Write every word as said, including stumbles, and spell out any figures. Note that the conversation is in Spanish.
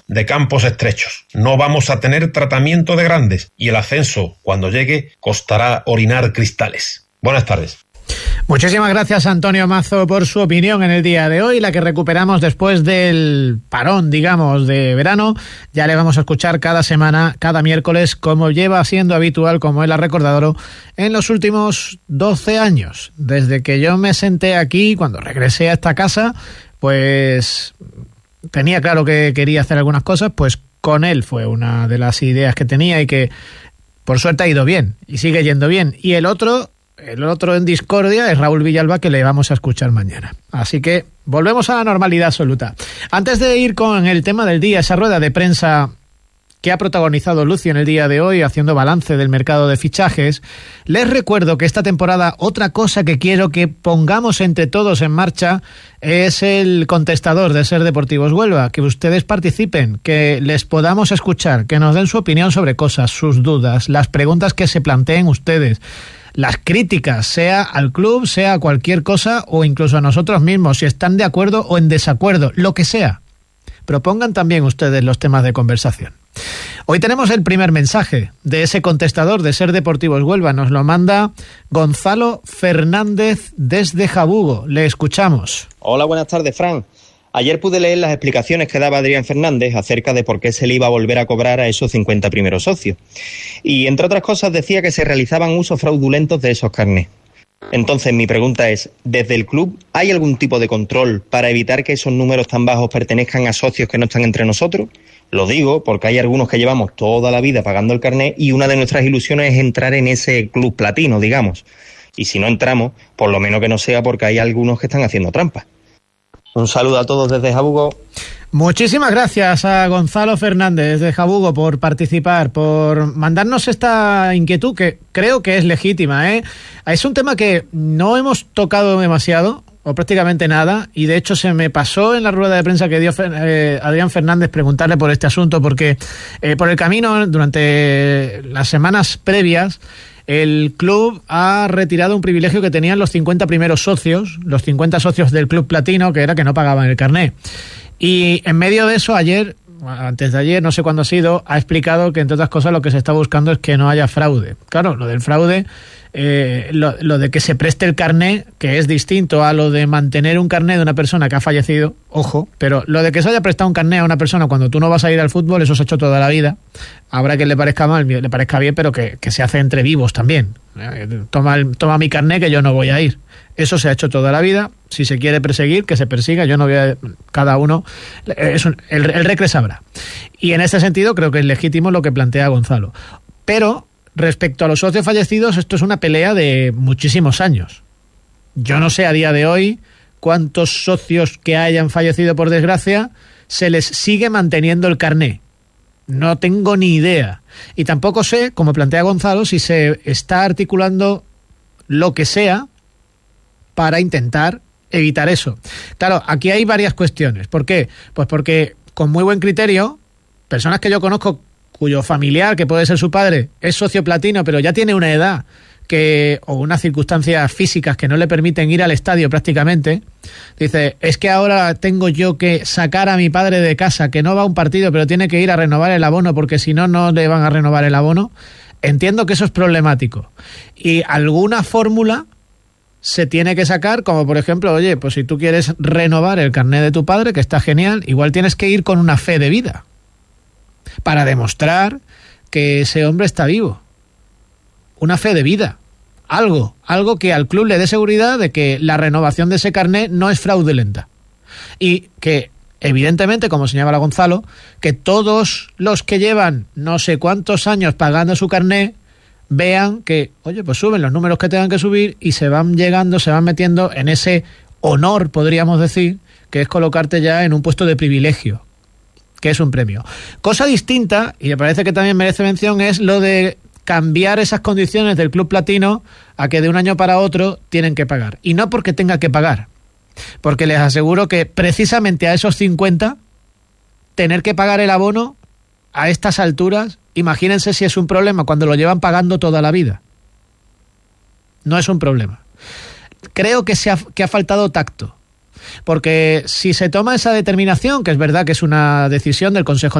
de campos estrechos. No vamos a tener tratamiento de grandes y el ascenso, cuando llegue, costará orinar cristales. Buenas tardes. Muchísimas gracias, Antonio Mazo, por su opinión en el día de hoy, la que recuperamos después del parón, digamos, de verano. Ya le vamos a escuchar cada semana, cada miércoles, como lleva siendo habitual, como él ha recordado, en los últimos doce años. Desde que yo me senté aquí, cuando regresé a esta casa, pues tenía claro que quería hacer algunas cosas, pues con él fue una de las ideas que tenía y que por suerte ha ido bien y sigue yendo bien. Y el otro... El otro en discordia es Raúl Villalba, que le vamos a escuchar mañana. Así que volvemos a la normalidad absoluta. Antes de ir con el tema del día, esa rueda de prensa que ha protagonizado Lucio en el día de hoy, haciendo balance del mercado de fichajes, les recuerdo que esta temporada otra cosa que quiero que pongamos entre todos en marcha es el contestador de Ser Deportivos Huelva, que ustedes participen, que les podamos escuchar, que nos den su opinión sobre cosas, sus dudas, las preguntas que se planteen ustedes, las críticas, sea al club, sea a cualquier cosa o incluso a nosotros mismos, si están de acuerdo o en desacuerdo, lo que sea. Propongan también ustedes los temas de conversación. Hoy tenemos el primer mensaje de ese contestador de Ser Deportivos Huelva. Nos lo manda Gonzalo Fernández desde Jabugo. Le escuchamos. Hola, buenas tardes, Fran. Ayer pude leer las explicaciones que daba Adrián Fernández acerca de por qué se le iba a volver a cobrar a esos cincuenta primeros socios. Y, entre otras cosas, decía que se realizaban usos fraudulentos de esos carnés. Entonces, mi pregunta es, ¿desde el club hay algún tipo de control para evitar que esos números tan bajos pertenezcan a socios que no están entre nosotros? Lo digo porque hay algunos que llevamos toda la vida pagando el carné y una de nuestras ilusiones es entrar en ese club platino, digamos. Y si no entramos, por lo menos que no sea porque hay algunos que están haciendo trampas. Un saludo a todos desde Jabugo. Muchísimas gracias a Gonzalo Fernández de Jabugo por participar, por mandarnos esta inquietud que creo que es legítima, ¿eh? Es un tema que no hemos tocado demasiado o prácticamente nada, y de hecho se me pasó en la rueda de prensa que dio eh, Adrián Fernández preguntarle por este asunto, porque eh, por el camino, durante las semanas previas, el club ha retirado un privilegio que tenían los cincuenta primeros socios, los cincuenta socios del Club Platino, que era que no pagaban el carné. Y en medio de eso, ayer, antes de ayer, no sé cuándo ha sido, ha explicado que, entre otras cosas, lo que se está buscando es que no haya fraude. Claro, lo del fraude, eh, lo, lo de que se preste el carné, que es distinto a lo de mantener un carné de una persona que ha fallecido, ojo, pero lo de que se haya prestado un carné a una persona cuando tú no vas a ir al fútbol, eso se ha hecho toda la vida. Habrá que le parezca mal, le parezca bien, pero que, que se hace entre vivos también. Toma, el, toma mi carné que yo no voy a ir. Eso se ha hecho toda la vida. Si se quiere perseguir, que se persiga. Yo no voy a... Cada uno... Es un, el, el recre sabrá. Y en este sentido creo que es legítimo lo que plantea Gonzalo. Pero respecto a los socios fallecidos, esto es una pelea de muchísimos años. Yo no sé a día de hoy cuántos socios que hayan fallecido por desgracia se les sigue manteniendo el carné. No tengo ni idea. Y tampoco sé, como plantea Gonzalo, si se está articulando lo que sea para intentar evitar eso. Claro, aquí hay varias cuestiones. ¿Por qué? Pues porque, con muy buen criterio, personas que yo conozco cuyo familiar, que puede ser su padre, es socio platino, pero ya tiene una edad que o unas circunstancias físicas que no le permiten ir al estadio prácticamente, dice, es que ahora tengo yo que sacar a mi padre de casa, que no va a un partido, pero tiene que ir a renovar el abono, porque si no, no le van a renovar el abono. Entiendo que eso es problemático. Y alguna fórmula se tiene que sacar, como por ejemplo, oye, pues si tú quieres renovar el carnet de tu padre, que está genial, igual tienes que ir con una fe de vida para demostrar que ese hombre está vivo. Una fe de vida. Algo, algo que al club le dé seguridad de que la renovación de ese carnet no es fraudulenta. Y que, evidentemente, como señala Gonzalo, que todos los que llevan no sé cuántos años pagando su carnet vean que, oye, pues suben los números que tengan que subir y se van llegando, se van metiendo en ese honor, podríamos decir, que es colocarte ya en un puesto de privilegio, que es un premio. Cosa distinta, y me parece que también merece mención, es lo de cambiar esas condiciones del Club Platino a que de un año para otro tienen que pagar. Y no porque tenga que pagar, porque les aseguro que precisamente a esos cincuenta, tener que pagar el abono a estas alturas, imagínense si es un problema cuando lo llevan pagando toda la vida. No es un problema. Creo que, se ha, que ha faltado tacto, porque si se toma esa determinación, que es verdad que es una decisión del Consejo